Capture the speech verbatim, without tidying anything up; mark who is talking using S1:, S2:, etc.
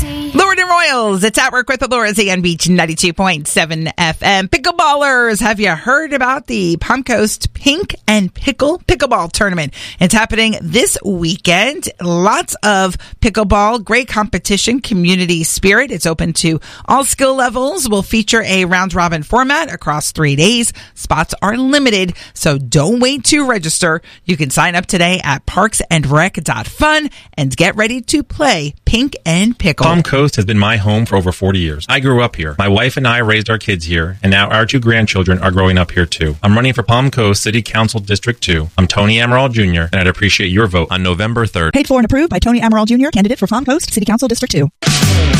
S1: Lord and Royals, it's At Work with Allura, Zan Beach ninety-two point seven F M. Pickleballers, have you heard about the Palm Coast Pink and Pickle Pickleball Tournament? It's happening this weekend. Lots of pickleball, great competition, community spirit. It's open to all skill levels. We'll feature a round-robin format across three days. Spots are limited, so don't wait to register. You can sign up today at parks and rec dot fun and get ready to play Pink and Pickle.
S2: Palm Coast has been my home for over forty years. I grew up here. My wife and I raised our kids here, and now our two grandchildren are growing up here too. I'm running for Palm Coast City Council District two. I'm Tony Amaral Junior, and I'd appreciate your vote on November third.
S3: Paid for and approved by Tony Amaral Junior, candidate for Palm Coast City Council District two.